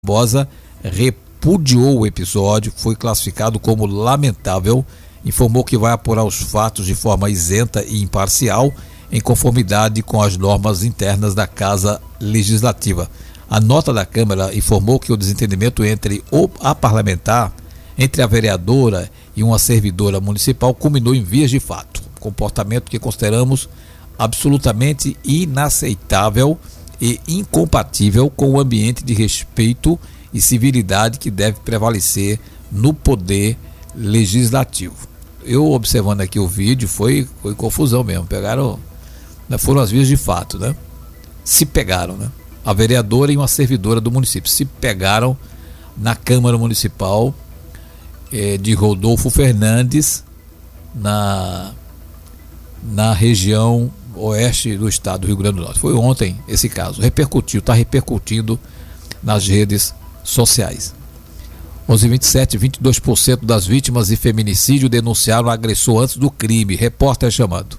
Barbosa repudiou o episódio, foi classificado como lamentável, informou que vai apurar os fatos de forma isenta e imparcial, em conformidade com as normas internas da Casa Legislativa. A nota da Câmara informou que o desentendimento entre a parlamentar, entre a vereadora e uma servidora municipal, culminou em vias de fato. Comportamento que consideramos absolutamente inaceitável e incompatível com o ambiente de respeito e civilidade que deve prevalecer no poder legislativo. Eu observando aqui o vídeo, foi confusão mesmo, foram as vias de fato, né? Se pegaram, né? A vereadora e uma servidora do município se pegaram na Câmara Municipal de Rodolfo Fernandes, na região oeste do estado do Rio Grande do Norte. Foi ontem esse caso, está repercutindo nas redes sociais. 11h27, 22% das vítimas de feminicídio denunciaram o agressor antes do crime. Repórter chamando.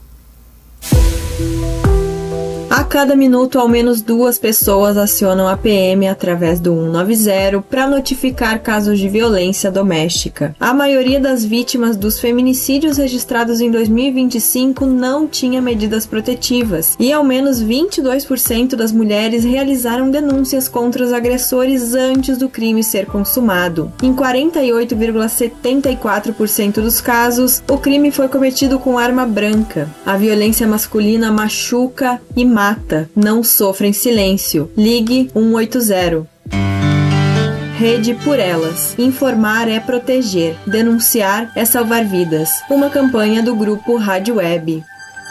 A cada minuto, ao menos 2 pessoas acionam a PM através do 190 para notificar casos de violência doméstica. A maioria das vítimas dos feminicídios registrados em 2025 não tinha medidas protetivas e ao menos 22% das mulheres realizaram denúncias contra os agressores antes do crime ser consumado. Em 48,74% dos casos, o crime foi cometido com arma branca. A violência masculina machuca e mata. Não sofra em silêncio. Ligue 180. Rede por Elas. Informar é proteger. Denunciar é salvar vidas. Uma campanha do grupo Rádio Web.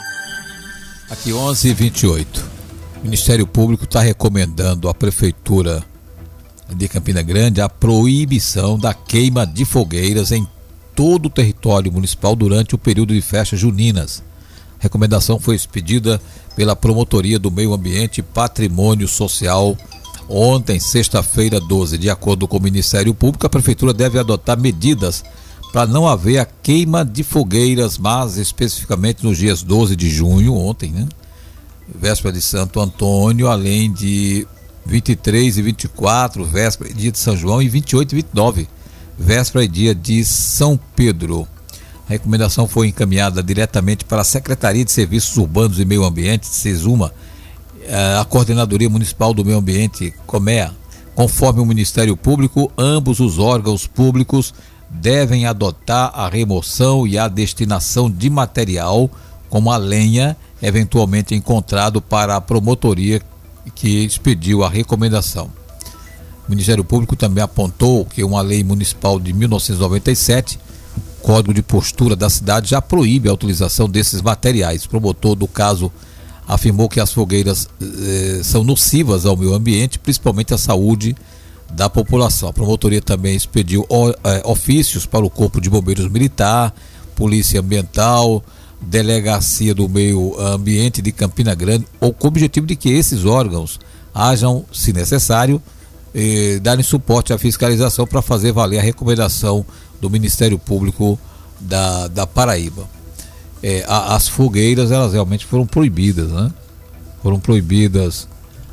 Aqui 11h28. O Ministério Público está recomendando à Prefeitura de Campina Grande a proibição da queima de fogueiras em todo o território municipal durante o período de festas juninas. A recomendação foi expedida pela Promotoria do Meio Ambiente e Patrimônio Social ontem, sexta-feira 12. De acordo com o Ministério Público, a Prefeitura deve adotar medidas para não haver a queima de fogueiras, mas especificamente nos dias 12 de junho, ontem, né? Véspera de Santo Antônio, além de 23 e 24, véspera e dia de São João, e 28 e 29, véspera e dia de São Pedro. A recomendação foi encaminhada diretamente para a Secretaria de Serviços Urbanos e Meio Ambiente, SESUMA, a Coordenadoria Municipal do Meio Ambiente, COMEA. Conforme o Ministério Público, ambos os órgãos públicos devem adotar a remoção e a destinação de material, como a lenha, eventualmente encontrado, para a promotoria que expediu a recomendação. O Ministério Público também apontou que uma lei municipal de 1997, Código de Postura da Cidade, já proíbe a utilização desses materiais. O promotor do caso afirmou que as fogueiras são nocivas ao meio ambiente, principalmente à saúde da população. A promotoria também expediu ofícios para o Corpo de Bombeiros Militar, Polícia Ambiental, Delegacia do Meio Ambiente de Campina Grande, com o objetivo de que esses órgãos hajam, se necessário, darem suporte à fiscalização para fazer valer a recomendação do Ministério Público da Paraíba. As fogueiras, elas realmente foram proibidas, né? Foram proibidas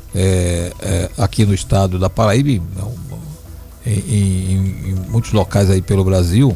aqui no estado da Paraíba, em muitos locais aí pelo Brasil,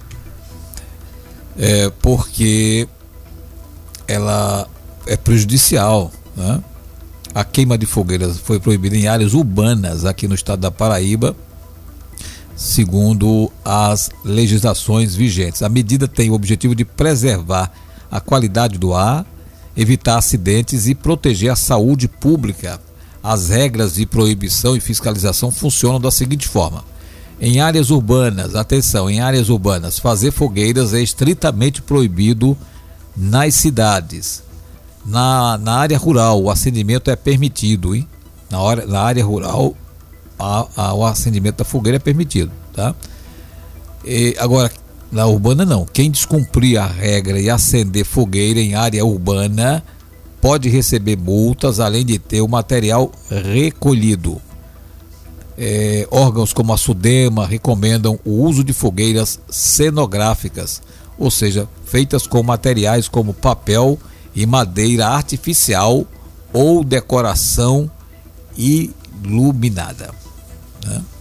porque ela é prejudicial, né? A queima de fogueiras foi proibida em áreas urbanas aqui no estado da Paraíba, segundo as legislações vigentes. A medida tem o objetivo de preservar a qualidade do ar, evitar acidentes e proteger a saúde pública. As regras de proibição e fiscalização funcionam da seguinte forma: em áreas urbanas, atenção, em áreas urbanas, fazer fogueiras é estritamente proibido nas cidades. Na área rural, o acendimento é permitido, hein? Na área rural, o acendimento da fogueira é permitido, tá? Agora, na urbana não. Quem descumprir a regra e acender fogueira em área urbana pode receber multas, além de ter o material recolhido. Órgãos como a SUDEMA recomendam o uso de fogueiras cenográficas, ou seja, feitas com materiais como papel e madeira artificial ou decoração iluminada, né?